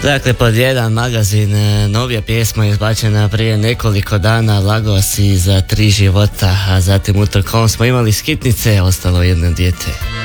Dakle, pod jedan magazin, novija pjesma izbačena prije nekoliko dana, Lagao si za 3 života, a zatim utorkom smo imali skitnice, ostalo jedno dijete.